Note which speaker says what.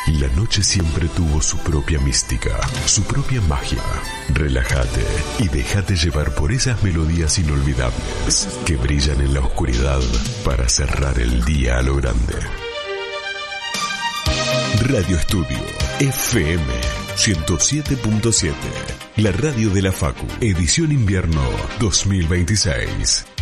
Speaker 1: La noche siempre tuvo su propia mística, su propia magia. Relájate y déjate llevar por esas melodías inolvidables que brillan en la oscuridad para cerrar el día a lo grande. Radio Estudio FM 107.7, la radio de la Facu, edición invierno 2026.